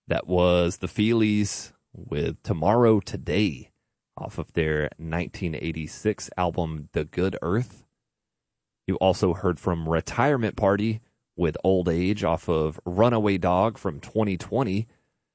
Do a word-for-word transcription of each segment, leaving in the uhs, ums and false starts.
That was the Feelies with Tomorrow Today off of their nineteen eighty-six album, The Good Earth. You also heard from Retirement Party with Old Age off of Runaway Dog from twenty twenty,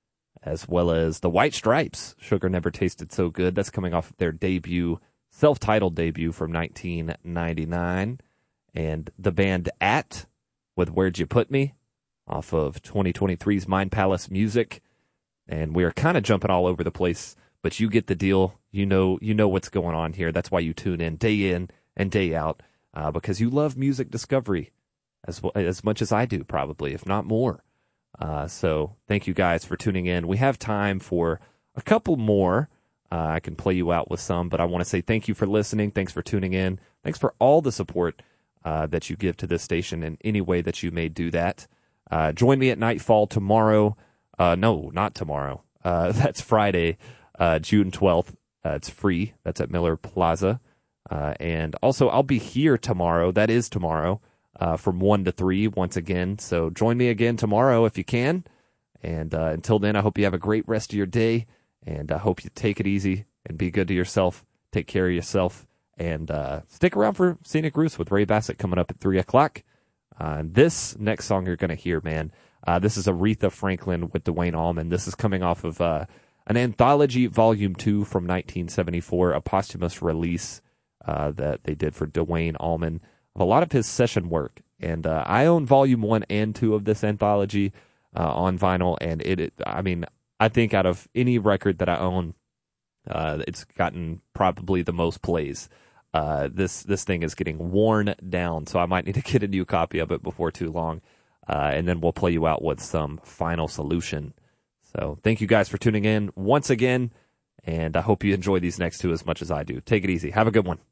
as well as the White Stripes, Sugar Never Tasted So Good. That's coming off of their debut, self-titled debut from nineteen ninety-nine. And the band At with Where'd You Put Me off of twenty twenty-three's Mind Palace Music. And we are kind of jumping all over the place, but you get the deal. You know, you know what's going on here. That's why you tune in day in and day out, uh, because you love music discovery as well, as much as I do, probably, if not more. Uh, so thank you guys for tuning in. We have time for a couple more. Uh, I can play you out with some, but I want to say thank you for listening. Thanks for tuning in. Thanks for all the support uh, that you give to this station in any way that you may do that. Uh, join me at Nightfall tomorrow. Uh, no, not tomorrow. Uh, that's Friday, uh, June twelfth. Uh, it's free. That's at Miller Plaza. Uh, and also, I'll be here tomorrow. That is tomorrow, uh, from one to three once again. So join me again tomorrow if you can. And uh, until then, I hope you have a great rest of your day. And I hope you take it easy and be good to yourself. Take care of yourself. And uh, stick around for Scenic Roots with Ray Bassett coming up at three o'clock. Uh, this next song you're going to hear, man, uh, this is Aretha Franklin with Duane Allman. This is coming off of uh, an anthology, Volume two from nineteen seventy-four, a posthumous release uh, that they did for Duane Allman of a lot of his session work. And uh, I own Volume one and two of this anthology uh, on vinyl, and it, it, I mean, I think out of any record that I own, uh, it's gotten probably the most plays. Uh, this this thing is getting worn down, so I might need to get a new copy of it before too long, uh, and then we'll play you out with some Final Solution. So thank you guys for tuning in once again, and I hope you enjoy these next two as much as I do. Take it easy. Have a good one.